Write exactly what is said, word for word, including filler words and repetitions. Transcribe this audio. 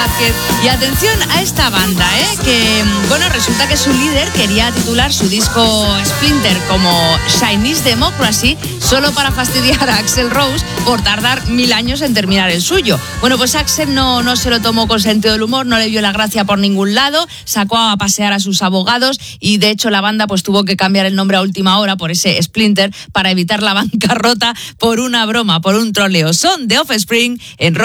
Vázquez. Y atención a esta banda, ¿eh? Que, bueno, resulta que su líder quería titular su disco Splinter como Chinese Democracy solo para fastidiar a Axl Rose por tardar mil años en terminar el suyo. Bueno, pues Axl no, no se lo tomó con sentido del humor, no le vio la gracia por ningún lado, sacó a pasear a sus abogados y de hecho la banda pues tuvo que cambiar el nombre a última hora por ese Splinter para evitar la bancarrota por una broma, por un troleo. Son The Offspring en Rock